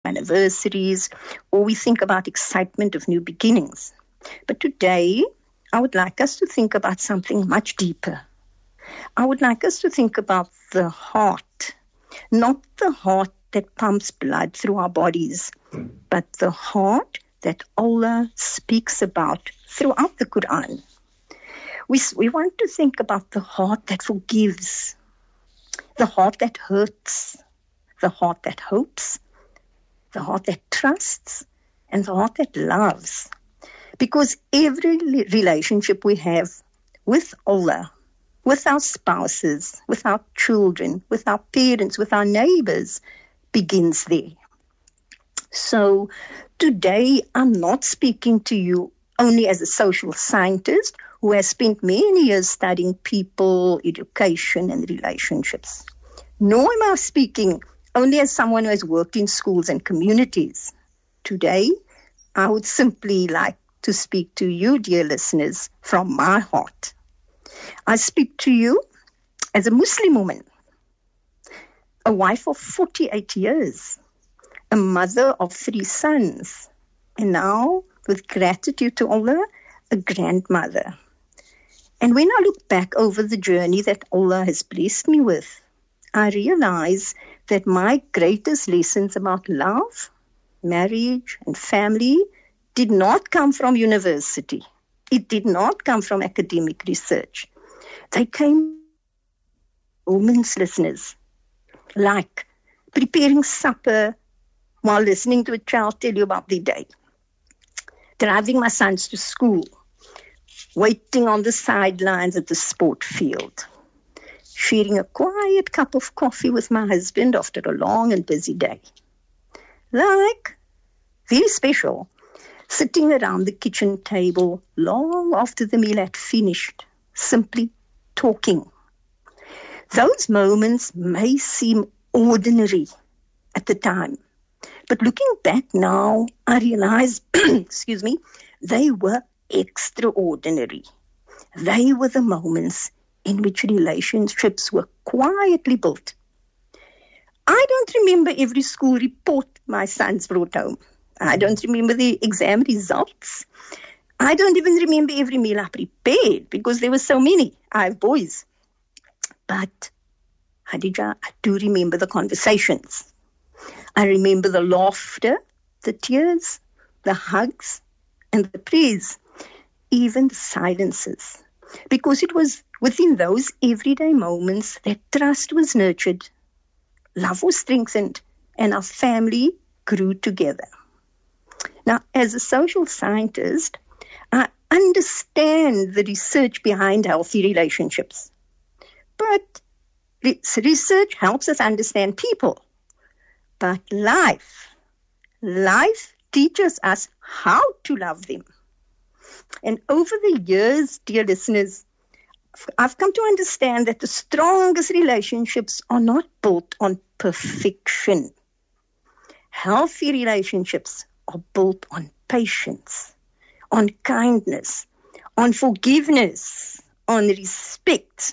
anniversaries, or we think about excitement of new beginnings. But today, I would like us to think about something much deeper. I would like us to think about the heart, not the heart that pumps blood through our bodies, but the heart that Allah speaks about throughout the Quran. We want to think about the heart that forgives, the heart that hurts, the heart that hopes, the heart that trusts, and the heart that loves. Because every relationship we have with Allah, with our spouses, with our children, with our parents, with our neighbors, begins there. So today I'm not speaking to you only as a social scientist who has spent many years studying people, education, and relationships. Nor am I speaking only as someone who has worked in schools and communities. Today, I would simply like to speak to you, dear listeners, from my heart. I speak to you as a Muslim woman, a wife of 48 years, a mother of 3 sons, and now, with gratitude to Allah, a grandmother. And when I look back over the journey that Allah has blessed me with, I realize that my greatest lessons about love, marriage, and family did not come from university. It did not come from academic research. They came from moments, listeners, like preparing supper while listening to a child tell you about their day, driving my sons to school, waiting on the sidelines at the sport field, sharing a quiet cup of coffee with my husband after a long and busy day. Like, very special, sitting around the kitchen table long after the meal had finished, simply talking. Those moments may seem ordinary at the time, but looking back now, I realize, they were extraordinary. They were the moments in which relationships were quietly built. I don't remember every school report my sons brought home. I don't remember the exam results. I don't even remember every meal I prepared because there were so many. I have boys. But, Khadija, I do remember the conversations. I remember the laughter, the tears, the hugs, and the prayers, even the silences. Because it was within those everyday moments that trust was nurtured, love was strengthened, and our family grew together. Now, as a social scientist, I understand the research behind healthy relationships. But research helps us understand people. But life teaches us how to love them. And over the years, dear listeners, I've come to understand that the strongest relationships are not built on perfection. Healthy relationships are built on patience, on kindness, on forgiveness, on respect.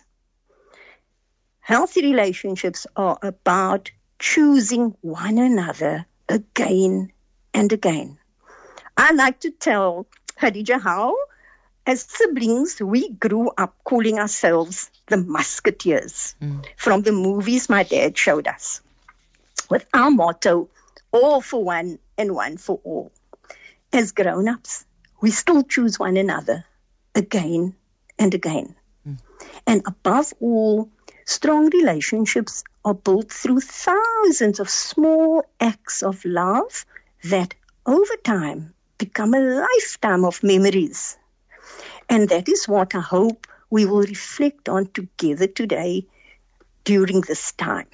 Healthy relationships are about choosing one another again and again. I like to tell Khadija how, as siblings, we grew up calling ourselves the Musketeers from the movies my dad showed us, with our motto, all for one and one for all. As grown-ups, we still choose one another again and again. And above all, strong relationships are built through thousands of small acts of love that over time become a lifetime of memories. And that is what I hope we will reflect on together today during this time.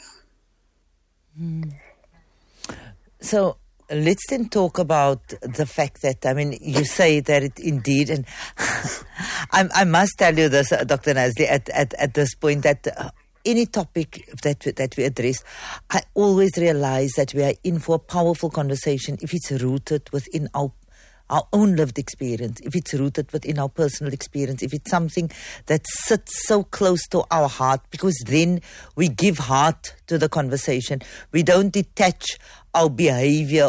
So let's then talk about the fact that, you say that it indeed, and I must tell you this, Dr. Nazli, at this point, that any topic that we address, I always realize that we are in for a powerful conversation if it's rooted within our own lived experience, if it's rooted within our personal experience, if it's something that sits so close to our heart, because then we give heart to the conversation. We don't detach our behavior